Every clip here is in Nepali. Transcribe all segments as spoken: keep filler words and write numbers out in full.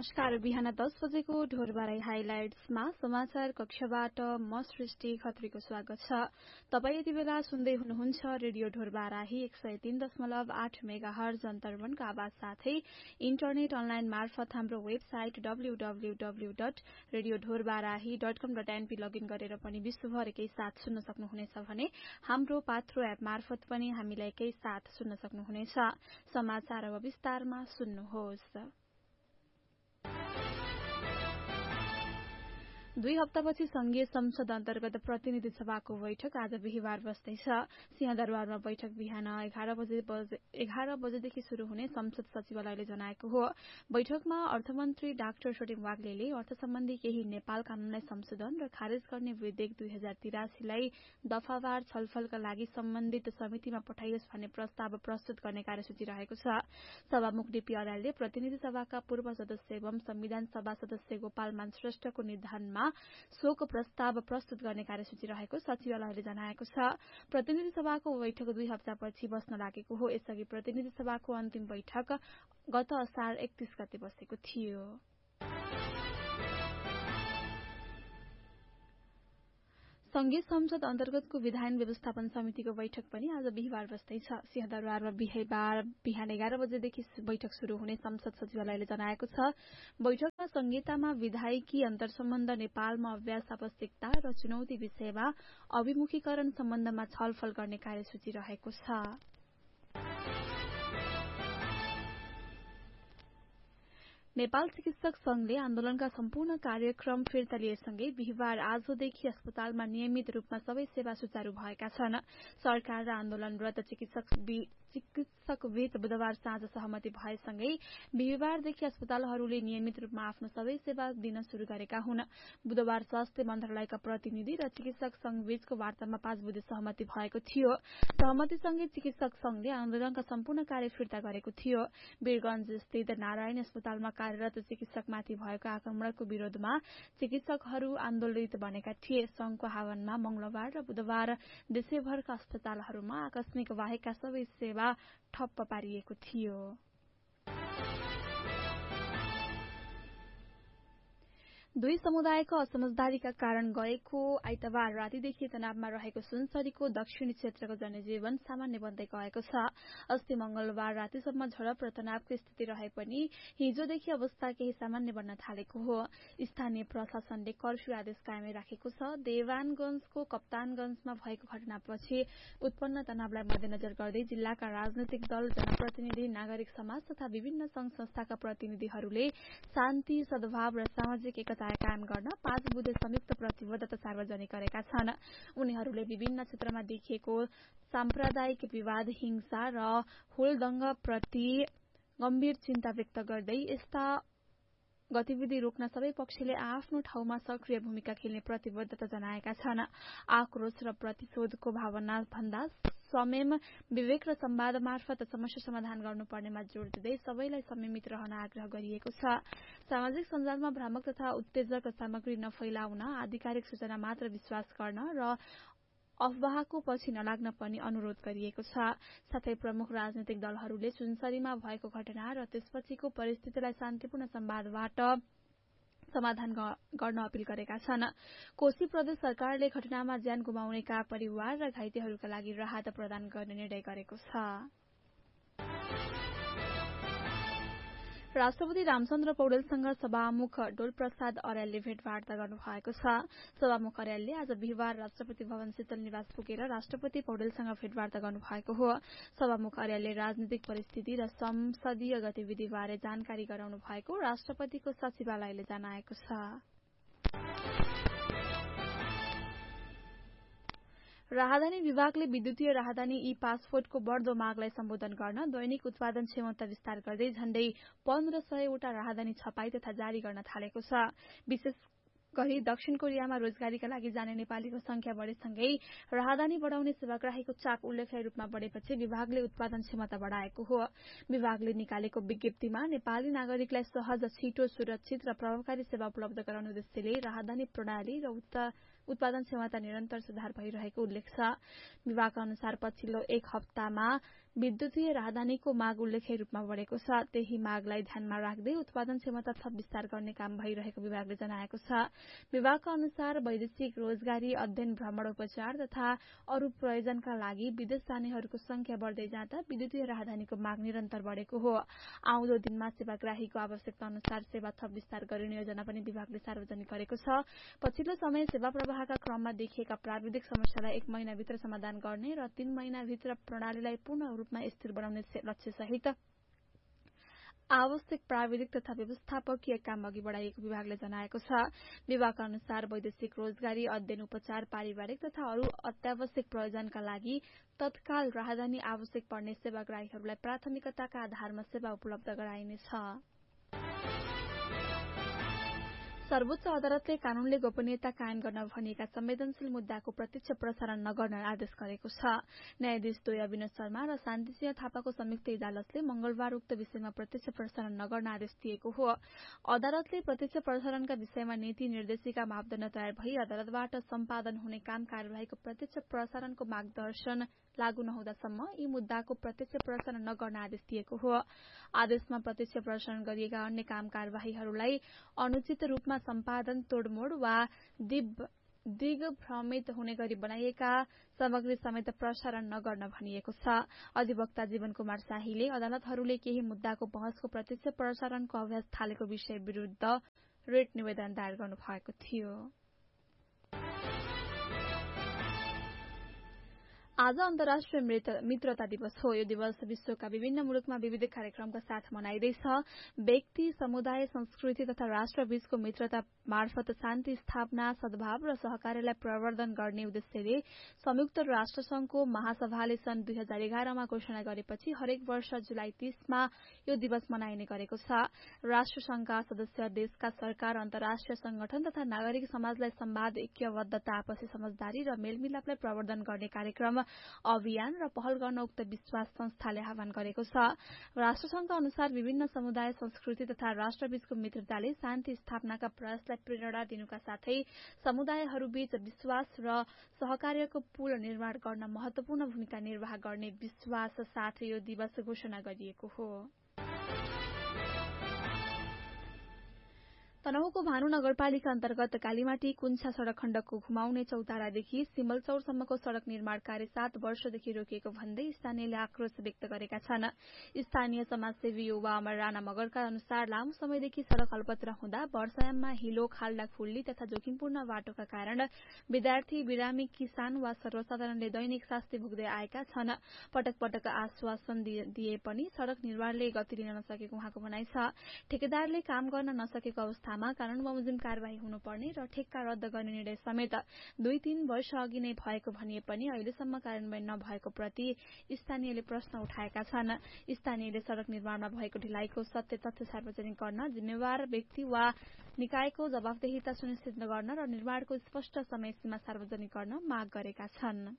नमस्कार। बिहान दस बजेको ढोरबाराई हाइलाइट्समा समाचार कक्षबाट म सृष्टि खत्रीको स्वागत छ। तपाईँ यति बेला सुन्दै हुनुहुन्छ रेडियो ढोरबाराही एक सय तीन दशमलव आठ मेगा हर्ज अन्तर्वनको आवाज साथै इन्टरनेट अनलाइन मार्फत हाम्रो website W W W dot radio Dhorbarahi dot कम डट एनपी लगइन गरेर पनि विश्वभर एकै साथ सुन्न सक्नुहुनेछ भने हाम्रो पात्रो एप मार्फत पनि हामीलाई एकै साथ सुन्न सक्नुहुनेछ। समाचार अब विस्तारमा सुन्नुहोस्। दुई हप्तापछि संघीय संसद अन्तर्गत प्रतिनिधि सभाको बैठक आज बिहिबार बस्दैछ। सिंहदरबारमा बैठक बिहान एघार बजे एघार बजेदेखि शुरू हुने संसद सचिवालयले जनाएको हो। बैठकमा अर्थमन्त्री डाक्टर छोटिङ वाग्लेले अर्थ सम्बन्धी केही नेपाल कानूनलाई संशोधन र खारेज गर्ने विधेयक दुई हजार तिरासीलाई दफावार छलफलका लागि सम्बन्धित समितिमा पठाइयोस् भन्ने प्रस्ताव प्रस्तुत गर्ने कार्यसूची रहेको छ। सभामुख डीपी अर्यालले प्रतिनिधि सभाका पूर्व सदस्य एवं संविधान सभा सदस्य गोपालमान श्रेष्ठको निधनमा शोक प्रस्ताव प्रस्तुत गर्ने कार्यसूची रहेको सचिवालयले जनाएको छ। प्रतिनिधि सभाको बैठक दुई हप्तापछि बस्न लागेको हो। यसअघि प्रतिनिधि सभाको अन्तिम बैठक गत असार एकतीस गते बसेको थियो। संघीय संसद अन्तर्गतको विधायन व्यवस्थापन समितिको बैठक पनि आज बिहिबार बस्दैछ। सिंहदरबारमा बिहिबार बिहान एघार बजेदेखि बैठक शुरू हुने संसद सचिवालयले जनाएको छ। बैठकमा संहितामा विधायिकी अन्तर्सम्बन्ध, नेपालमा अभ्यास आवश्यकता र चुनौती विषयमा अभिमुखीकरण सम्बन्धमा छलफल गर्ने कार्यसूची रहेको छ। नेपाल चिकित्सक संघले आन्दोलनका सम्पूर्ण कार्यक्रम फिर्ता लिएसँगै बिहिबार आजदेखि अस्पतालमा नियमित रूपमा सबै सेवा सुचारू भएका छन्। सरकार र आन्दोलनरत चिकित्सक चिकित्सकबीच बुधबार साँझ सहमति भएसँगै बिहिबारदेखि अस्पतालहरूले नियमित रूपमा आफ्नो सबै सेवा दिन शुरू गरेका हुन्। बुधबार स्वास्थ्य मन्त्रालयका प्रतिनिधि र चिकित्सक संघबीचको वार्तामा पाँच बुधे सहमति भएको थियो। सहमतिसँगै चिकित्सक संघले आन्दोलनका सम्पूर्ण कार्य फिर्ता गरेको थियो। वीरगंज स्थित नारायण अस्पतालमा कार्यरत चिकित्सकमाथि भएको आक्रमणको विरोधमा चिकित्सकहरू आन्दोलित बनेका थिए। संघको आह्वानमा मंगलबार र बुधबार देशैभरका अस्पतालहरूमा आकस्मिक बाहेकका सबै सेवा ठप्प पारिएको थियो। दुई समुदायको असमझदारीका कारण गएको आइतबार रातिदेखि तनावमा रहेको सुनसरीको दक्षिणी क्षेत्रको जनजीवन सामान्य बन्दै गएको छ। अस्ति मंगलबार रातिसम्म झडप र तनावको स्थिति रहे पनि हिजोदेखि अवस्था केही सामान्य बन्न थालेको हो। स्थानीय प्रशासनले कर्फ्यू आदेश कायमै राखेको छ। देवानगंजको कप्तानगंजमा भएको घटनापछि उत्पन्न तनावलाई मध्यनजर गर्दै जिल्लाका राजनैतिक दल, जनप्रतिनिधि, नागरिक समाज तथा विभिन्न संघ संस्थाका प्रतिनिधिहरूले शान्ति, सद्भाव र सामाजिक एकता कायम गर्न पाँच बुधे संयुक्त प्रतिबद्धता सार्वजनिक गरेका छन्। उनीहरूले विभिन्न क्षेत्रमा देखिएको साम्प्रदायिक विवाद, हिंसा र हुलदंगप्रति गम्भीर चिन्ता व्यक्त गर्दै यस्ता गतिविधि रोक्न सबै पक्षले आफ्नो ठाउँमा सक्रिय भूमिका खेल्ने प्रतिबद्धता जनाएका छन्। आक्रोश र प्रतिशोधको भावना भन्दा संयम, विवेक र संवाद मार्फत समस्या समाधान गर्नुपर्नेमा जोड़ दिँदै सबैलाई संयमित रहन आग्रह गरिएको छ। सामाजिक सञ्जालमा भ्रामक तथा उत्तेजक सामग्री नफैलाउन, आधिकारिक सूचना मात्र विश्वास गर्न र अफवाहको पछि नलाग्न पनि अनुरोध गरिएको छ। साथै प्रमुख राजनैतिक दलहरूले सुनसरीमा भएको घटना र त्यसपछिको परिस्थितिलाई शान्तिपूर्ण संवादबाट समाधान गर्न अपील गरेका छन्। कोशी प्रदेश सरकारले घटनामा ज्यान गुमाउनेका परिवार र घाइतेहरूका लागि राहत प्रदान गर्ने निर्णय गरेको छ। राष्ट्रपति रामचन्द्र पौडेलसँग सभामुख डोलप्रसाद अर्यालले भेटवार्ता गर्नुभएको छ। सभामुख अर्यालले आज बिहिबार राष्ट्रपति भवन शीतल निवास पुगेर राष्ट्रपति पौडेलसँग भेटवार्ता गर्नुभएको हो। सभामुख अर्यालले राजनीतिक परिस्थिति र संसदीय गतिविधिबारे जानकारी गराउनु भएको राष्ट्रपतिको सचिवालयले जनाएको छ। राहदानी विभागले विद्युतीय राहदानी ई पासपोर्टको बढ़दो मागलाई सम्बोधन गर्न दैनिक उत्पादन क्षमता विस्तार गर्दै झण्डै पन्ध्र सयवटा राहदानी छपाई तथा जारी गर्न थालेको छ। विशेष गरी दक्षिण कोरियामा रोजगारीका लागि जाने नेपालीको संख्या बढेसँगै राहदानी बढ़ाउने सेवाग्राहीको चाप उल्लेख्य रूपमा बढ़ेपछि विभागले उत्पादन क्षमता बढ़ाएको हो। विभागले निकालेको विज्ञप्तिमा नेपाली नागरिकलाई सहज, छिटो, सुरक्षित र प्रभावकारी सेवा उपलब्ध गराउने उद्देश्यले राहदानी प्रणाली र उत्पादन क्षमता निरन्तर सुधार भइरहेको उल्लेख छ। विभागका अनुसार पछिल्लो एक हप्तामा विद्युतीय राजधानीको माग उल्लेख्य रूपमा बढेको छ। त्यही मागलाई ध्यानमा राख्दै उत्पादन क्षमता थप विस्तार गर्ने काम भइरहेको विभागले जनाएको छ। विभागका अनुसार वैदेशिक रोजगारी, अध्ययन, भ्रमण, उपचार तथा अरू प्रयोजनका लागि विदेश जानेहरूको संख्या बढ्दै जाँदा विद्युतीय राजधानीको माग निरन्तर बढेको हो। आउँदो दिनमा सेवाग्राहीको आवश्यकता अनुसार सेवा थप विस्तार गर्ने योजना पनि विभागले सार्वजनिक गरेको छ। पछिल्लो समय सेवा प्रवाहका क्रममा देखिएका प्राविधिक समस्यालाई एक महिनाभित्र समाधान गर्ने र तीन महिनाभित्र प्रणालीलाई पूर्ण रूपमा स्थिर बनाउने लक्ष्यसहित आवश्यक प्राविधिक तथा व्यवस्थापकीय काम अघि बढाइएको विभागले जनाएको छ। विभागका अनुसार वैदेशिक रोजगारी, अध्ययन, उपचार, पारिवारिक तथा अरू अत्यावश्यक प्रयोजनका लागि तत्काल राजधानी आवश्यक पर्ने सेवाग्राहीहरूलाई प्राथमिकताका आधारमा सेवा उपलब्ध गराइनेछ। सर्वोच्च अदालतले कानूनले गोपनीयता कायम गर्न भनिएका संवेदनशील मुद्दाको प्रत्यक्ष प्रसारण नगर्न आदेश गरेको छ। न्यायाधीश द्वय अविनाश शर्मा र शान्तिसिंह थापाको संयुक्त अदालतले मंगलबार उक्त विषयमा प्रत्यक्ष प्रसारण नगर्न आदेश दिएको हो। अदालतले प्रत्यक्ष प्रसारणका विषयमा नीति निर्देशिका मापदण्ड तयार भई अदालतबाट सम्पादन हुने काम कार्यवाहीको प्रत्यक्ष प्रसारणको मार्गदर्शन लागू नहुँदासम्म यी मुद्दाको प्रत्यक्ष प्रसारण नगर्न आदेश दिएको हो। आदेशमा प्रत्यक्ष प्रसारण गरिएका अन्य काम कार्यवाहीहरूलाई अनुचित रूपमा सम्पादन, तोडमोड वा दिग्भ्रमित हुने गरी बनाइएका सामग्री समेत प्रसारण नगर्न भनिएको छ। अधिवक्ता जीवन कुमार शाहीले अदालतहरूले केही मुद्दाको बहसको प्रत्यक्ष प्रसारणको अभ्यास थालेको विषय विरूद्ध रिट निवेदन दायर गर्नु भएको थियो। आज अन्तर्राष्ट्रिय मित्रता दिवस हो। यो दिवस विश्वका विभिन्न मुलुकमा विविध कार्यक्रमका साथ मनाइँदैछ। व्यक्ति, समुदाय, संस्कृति तथा राष्ट्रबीचको मित्रता मार्फत शान्ति स्थापना, सद्भाव र सहकार्यलाई प्रवर्धन गर्ने उद्देश्यले संयुक्त राष्ट्रसंघको महासभाले सन् दुई हजार एघारमा घोषणा गरेपछि हरेक वर्ष जुलाई तीसमा यो दिवस मनाइने गरेको छ। राष्ट्रसंघका सदस्य देशका सरकार, अन्तर्राष्ट्रिय संगठन तथा नागरिक समाजलाई संवाद, ऐक्यबद्धता, आपसी समझदारी र मेलमिलापलाई प्रवर्धन गर्ने कार्यक्रम, अभियान र पहल गर्न उक्त विश्वास संस्थाले आह्वान गरेको छ। राष्ट्रसंघका अनुसार विभिन्न समुदाय, संस्कृति तथा राष्ट्रबीचको मित्रताले शान्ति स्थापनाका प्रयासलाई प्रेरणा दिनुका साथै समुदायहरूबीच विश्वास र सहकार्यको पुल निर्माण गर्न महत्वपूर्ण भूमिका निर्वाह गर्ने विश्वास साथ यो दिवस घोषणा गरिएको हो। तनहुँको भानु नगरपालिका अन्तर्गत कालीमाटी कुन्छा सड़क खण्डको घुमाउने चौतारादेखि सिमलचौरसम्मको सड़क निर्माण कार्य सात वर्षदेखि रोकिएको भन्दै स्थानीयले आक्रोश व्यक्त गरेका छन्। स्थानीय समाजसेवी युवा अमर राणा मगरका अनुसार लामो समयदेखि सड़क अल्पत्र हुँदा वर्षायाममा हिलो, खाल्डा खुल्ली तथा जोखिमपूर्ण बाटोका कारण विद्यार्थी, बिरामी, किसान वा सर्वसाधारणले दैनिक शास्ति भोग्दै आएका छन्। पटक पटक आश्वासन दिए पनि सड़क निर्माणले गति लिन नसकेको उहाँको भनाइ छ। ठेकेदारले काम गर्न नसकेको अवस्था कानून बमोजिम कार्यवाही हुनुपर्ने र ठेक्का रद्द गर्ने निर्णय समेत दुई तीन वर्ष अघि नै भएको भनिए पनि अहिलेसम्म कार्यान्वयन नभएको प्रति स्थानीयले प्रश्न उठाएका छन्। स्थानीयले सड़क निर्माणमा भएको ढिलाइको सत्य तथ्य सार्वजनिक गर्न, जिम्मेवार व्यक्ति वा निकायको जवाफदेहिता सुनिश्चित गर्न र निर्माणको स्पष्ट समय सीमा सार्वजनिक गर्न माग गरेका छन्।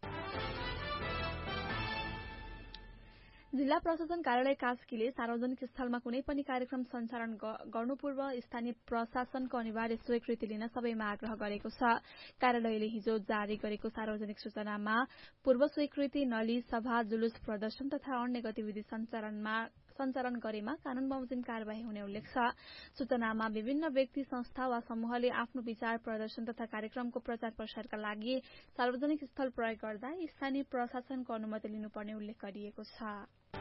जिल्ला प्रशासन कार्यालय कास्कीले सार्वजनिक स्थलमा कुनै पनि कार्यक्रम सञ्चालन गर्नु पूर्व स्थानीय प्रशासनको अनिवार्य स्वीकृति लिन सबैमा आग्रह गरेको छ। कार्यालयले हिजो जारी गरेको सार्वजनिक सूचनामा पूर्व स्वीकृति नलिई सभा, जुलुस, प्रदर्शन तथा अन्य गतिविधि सञ्चालनमा सञ्चालन गरेमा कानून बमोजिम कार्यवाही हुने उल्लेख छ। सूचनामा विभिन्न व्यक्ति, संस्था वा समूहले आफ्नो विचार प्रदर्शन तथा कार्यक्रमको प्रचार प्रसारका लागि सार्वजनिक स्थल प्रयोग गर्दा स्थानीय प्रशासनको अनुमति लिनुपर्ने उल्लेख गरिएको छ।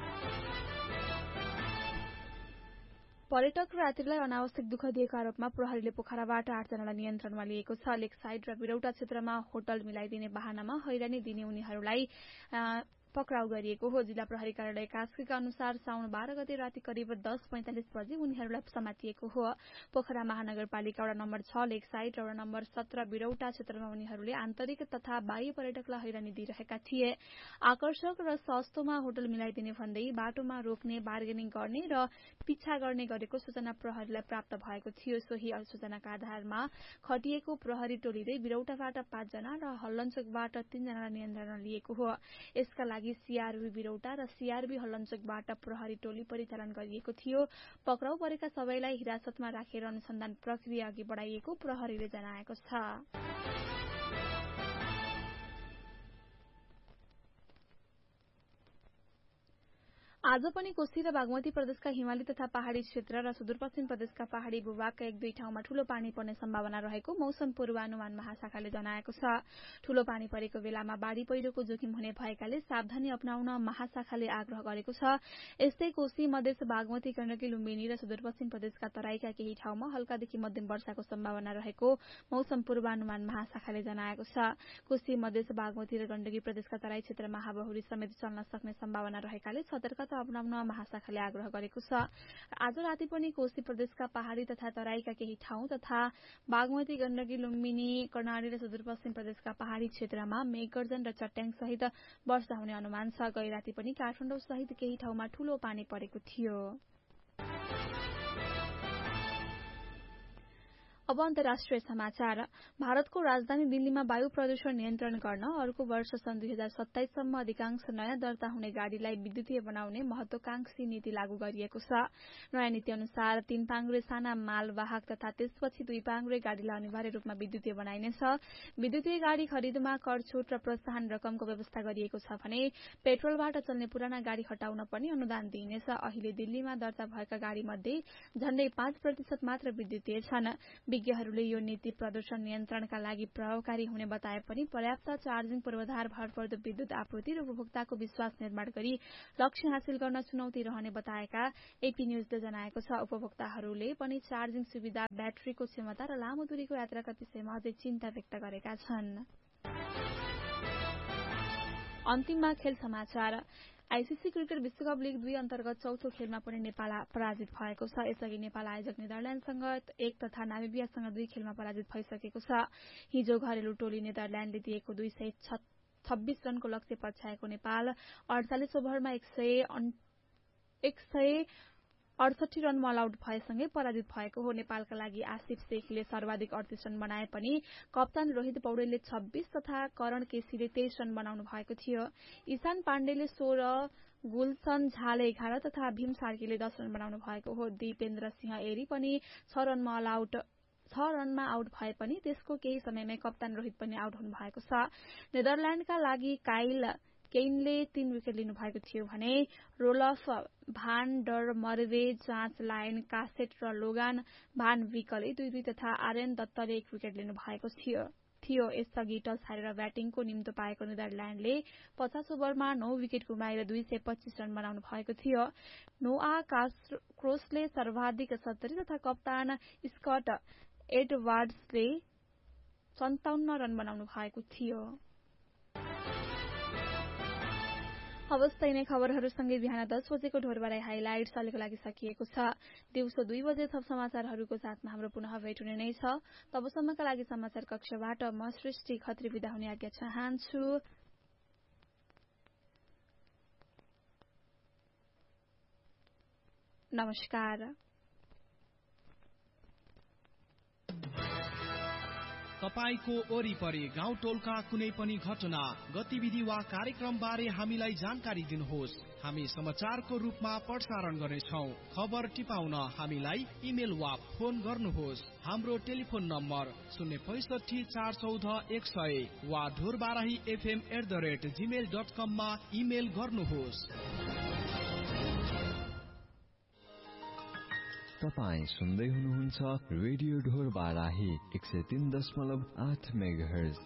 पर्यटक र यात्रीलाई अनावश्यक दुःख दिएको आरोपमा प्रहरीले पोखराबाट आठजनालाई नियन्त्रणमा लिएको छ। लेक साइड र बिरौटा क्षेत्रमा होटल मिलाइदिने बहानामा हैरानी दिने उनीहरूलाई पक्राउ गरिएको हो। जिल्ला प्रहरी कार्यालय कास्कीका अनुसार साउन बाह्र गते राति करिब दस पैंतालिस बजे उनीहरूलाई समातिएको हो। पोखरा महानगरपालिका वडा नम्बर छ लेक साइड र वडा नम्बर सत्र बिरौटा क्षेत्रमा उनीहरूले आन्तरिक तथा बाह्य पर्यटकलाई हैरानी दिइरहेका थिए। आकर्षक र सस्तोमा होटल मिलाइदिने भन्दै बाटोमा रोक्ने, बार्गेनिङ गर्ने र पिछा गर्ने गरेको सूचना प्रहरीलाई प्राप्त भएको थियो। सोही सूचनाका आधारमा खटिएको प्रहरी टोलीले बिरौटाबाट पाँचजना र हल्लञ्चोकबाट तीनजनालाई नियन्त्रणमा लिएको हो। यसका लागि सीआरबी बिरौटा र सीआरबी हल्लञ्चोकबाट प्रहरी टोली परिचालन गरिएको थियो। पक्राउ परेका सबैलाई हिरासतमा राखेर अनुसन्धान प्रक्रिया अघि बढाइएको प्रहरीले जनाएको छ। आज पनि कोशी र बागमती प्रदेशका हिमाली तथा पहाड़ी क्षेत्र र सुदूरपश्चिम प्रदेशका पहाड़ी भूभागका एक दुई ठाउँमा ठूलो पानी पर्ने सम्भावना रहेको मौसम पूर्वानुमान महाशाखाले जनाएको छ। ठूलो पानी परेको बेलामा बाढ़ी पहिरोको जोखिम हुने भएकाले सावधानी अपनाउन महाशाखाले आग्रह गरेको छ। यस्तै कोशी मधेस बागमती गण्डकी लुम्बिनी र सुदूरपश्चिम प्रदेशका तराईका केही ठाउँमा हल्कादेखि मध्यम वर्षाको सम्भावना रहेको मौसम पूर्वानुमान महाशाखाले जनाएको छ। कोशी मधेस बागमती र गण्डकी प्रदेशका तराई क्षेत्रमा हावाहुरी समेत चल्न सक्ने सम्भावना रहेकाले सतर्कता अपनाउन महाशाखाले आग्रह गरेको छ। आज राति पनि कोशी प्रदेशका पहाड़ी तथा तराईका केही ठाउँ तथा बागमती गण्डकी लुम्बिनी कर्णाली र सुदूरपश्चिम प्रदेशका पहाड़ी क्षेत्रमा मेघगर्जन र चट्याङ सहित वर्षा हुने अनुमान छ। गै राति पनि काठमाडौँ सहित केही ठाउँमा ठूलो पानी परेको थियो। अब अन्तर्राष्ट्रिय समाचार। भारतको राजधानी दिल्लीमा वायु प्रदूषण नियन्त्रण गर्न अर्को वर्ष सन् दुई हजार सत्ताइससम्म अधिकांश नयाँ दर्ता हुने गाड़ीलाई विद्युतीय बनाउने महत्वाकांक्षी नीति लागू गरिएको छ। नयाँ नीति अनुसार तीन पाङ्ग्रे साना मालवाहक तथा त्यसपछि दुई पाङ्ग्रे गाड़ीलाई अनिवार्य रूपमा विद्युतीय बनाइनेछ। विद्युतीय गाड़ी खरिदमा कर छूट र प्रोत्साहन रकमको व्यवस्था गरिएको छ भने पेट्रोलबाट चल्ने पुराना गाड़ी हटाउन पनि अनुदान दिइनेछ। अहिले दिल्लीमा दर्ता भएका गाड़ी मध्ये झण्डै पाँच प्रतिशत मात्र विद्युतीय छन्। विज्ञहरूले यो नीति प्रदूषण नियन्त्रणका लागि प्रभावकारी हुने बताए पनि पर्याप्त चार्जिङ पूर्वाधार भरपर्दो विद्युत आपूर्ति र उपभोक्ताको विश्वास निर्माण गरी लक्ष्य हासिल गर्न चुनौती रहने बताएका एपी न्यूजले जनाएको छ। उपभोक्ताहरूले पनि चार्जिङ सुविधा, ब्याट्रीको क्षमता र लामो दूरीको यात्राका विषयमा अझै चिन्ता व्यक्त गरेका छन्। अन्तिममा खेल समाचार। आईसीसी क्रिकेट विश्वकप लीग दुई अन्तर्गत चौथो खेलमा पनि नेपाल पराजित भएको छ। यसअघि नेपाल आयोजक नेदरल्याण्डसँग एक तथा नामिबियासँग दुई खेलमा पराजित भइसकेको छ। हिजो घरेलु टोली नेदरल्याण्डले दिएको दुई सय छब्बीस रनको लक्ष्य पछ्याएको नेपाल अडचालिस ओभरमा एक सय एक सय अडसठी रनमा अल आउट भएसँगै पराजित भएको हो। नेपालका लागि आसिफ शेखले सर्वाधिक अडतीस रन बनाए पनि कप्तान रोहित पौडेलले छब्बीस तथा करण केसीले तेइस रन बनाउनु भएको थियो। ईशान पाण्डेले सोह्र, गुलशन झाले एघार तथा भीम सार्कीले दस रन बनाउनु भएको हो। दिपेन्द्र सिंह एरी पनि छ रनमा अल आउट छ रनमा आउट भए पनि त्यसको केही समयमै कप्तान रोहित पनि आउट हुनु भएको छ। नेदरल्याण्डका लागि काइल केइनले तीन विकेट लिनु भएको थियो भने रोलफ भान डर मर्वे, जाँच लायन कासेट र लोगान भान विकले दुई दुई तथा आर्यन दत्तले एक विकेट लिनु भएको थियो थियो यसअघि टस हारेर ब्याटिङको निम्तो पाएको नेदरल्याण्डले पचास ओभरमा नौ विकेट गुमाएर दुई सय पच्चीस रन बनाउनु भएको थियो। नोआ क्रोसले सर्वाधिक सत्तरी तथा कप्तान स्कट एडवार्ड्सले सन्ताउन्न रन बनाउनु भएको थियो। अवस्था नै खबरहरूसँगै बिहान दस बजेको ढोरबाराई हाइलाइट्स अहिलेको लागि सकिएको छ। दिउँसो दुई बजे थप समाचारहरूको साथमा हाम्रो पुनः भेट हुने नै छ। तबसम्मका लागि समाचार कक्षबाट म सृष्टि खत्री बिदा हुने आज्ञा चाहन्छु। नमस्कार। तपाईको वरिपरि गाउँ टोलका कुनै पनि घटना, गतिविधि वा कार्यक्रम बारे हामीलाई जानकारी दिनुहोस्। हामी समाचारको रूपमा प्रसारण गर्नेछौँ। खबर टिपाउन हामीलाई इमेल वा फोन गर्नुहोस्। हाम्रो टेलिफोन नम्बर शून्य पैसठी चार चौध एक सय वा Dhorbarahi FM at the rate Gmail dot कममा इमेल गर्नुहोस्। तपाईं सुन्दै हुनुहुन्छ रेडियो ढोरबाराही एक सय तीन दशमलव आठ मेगाहर्ज।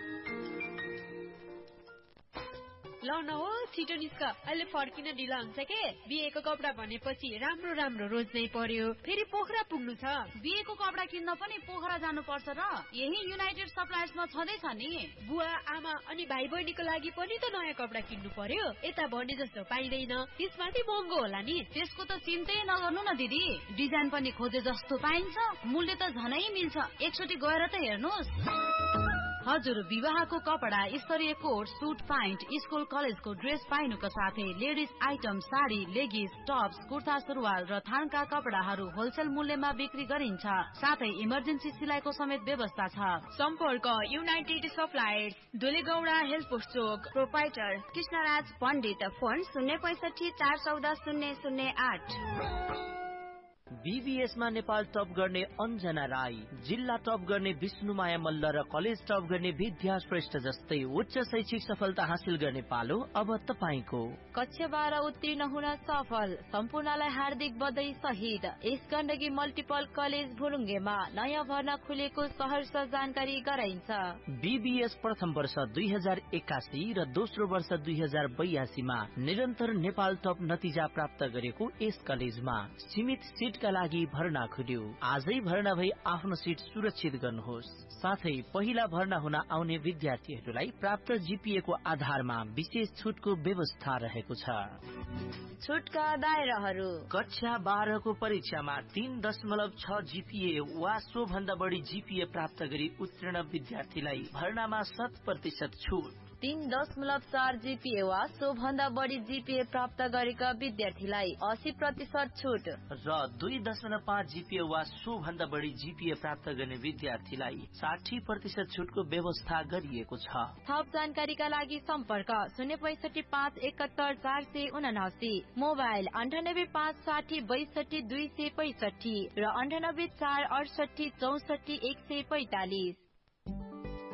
ल न हो छिटो निस्क, अहिले फर्किन ढिला हुन्छ के। बिहेको कपडा भनेपछि राम्रो राम्रो रोज्नै पर्यो, फेरि पोखरा पुग्नु छ। बिहेको कपडा किन्न पनि पोखरा जानु पर्छ र यही युनाइटेड सप्लायर्समा छँदैछ नि। बुवा आमा अनि भाइ बहिनीको लागि पनि त नयाँ कपडा किन्नु पर्यो, यता भने जस्तो पाइँदैन, त्यसमाथि महँगो होला नि। त्यसको त चिन्तै नगर्नु न दिदी, डिजाइन पनि खोजे जस्तो पाइन्छ, मूल्य त झनै मिल्छ। एकचोटि गएर त हेर्नुहोस्। हजुर, विवाहको कपडा, स्तरीय कोट, सुट प्यान्ट, स्कुल कलेजको ड्रेस पाइनुको साथै ladies item, sari, लेगिस, Tops, kurta सुरुवाल र थानका कपडाहरू होलसेल मूल्यमा बिक्री गरिन्छ। साथै इमर्जेन्सी सिलाइको समेत व्यवस्था छ। सम्पर्क युनाइटेड सप्लायर्स, डोलेगौडा हेल्थ पोस्ट चोक, प्रोपाइटर कृष्णराज पण्डित, फोन शून्य पैसठी चार चौध शून्य शून्य आठ। बीबीएसमा नेपाल टप गर्ने अन्जना राई, जिल्ला टप गर्ने विष्णुमाया मल्ल र कलेज टप गर्ने विद्या श्रेष्ठ जस्तै उच्च शैक्षिक सफलता हासिल गर्ने पालो अब तपाईको। कक्षा बाह्र उत्तीर्ण हुन सफल सम्पूर्णलाई हार्दिक बधाई सहित यस गण्डकी मल्टिपल कलेज भुरुङ्गेमा नयाँ भर्ना खुलेको सहर्ष जानकारी गराइन्छ। बीबीएस प्रथम वर्ष दुई हजार एकासी र दोस्रो वर्ष दुई हजार बयासीमा निरन्तर नेपाल टप नतिजा प्राप्त गरेको यस कलेजमा सीमित सीटका लागि भर्ना खुल्यो। आजै भर्ना भई आफ्नो सीट सुरक्षित गर्नुहोस्। साथै पहिला भर्ना हुन आउने विद्यार्थीहरूलाई प्राप्त जीपीए को आधारमा विशेष छुटको व्यवस्था रहेको छ। छुटका दायराहरू कक्षा बाह्र को परीक्षामा तीन दशमलव छ जीपीए वा सो भन्दा बढी जीपीए प्राप्त गरी उत्तीर्ण विद्यार्थीलाई भर्नामा शत प्रतिशत छुट। तीन दशमलव चार जीपीए वा सो भन्दा बढी जीपीए प्राप्त गरेका विद्यार्थीलाई अस्सी प्रतिशत छुट र दुई दशमलव पाँच जीपीए वा सो भन्दा बढी जीपीए प्राप्त गर्ने विद्यार्थीलाई साठी प्रतिशत छुटको व्यवस्था गरिएको छ। थप जानकारीका लागि सम्पर्क शून्य पैसठी पाँच एकहत्तर चार सय उनासी, मोबाइल अन्ठानब्बे पाँच साठी बैसठी दुई सय पैसठी र अन्ठानब्बे चार अडसठी चौसठी एक सय पैतालिस।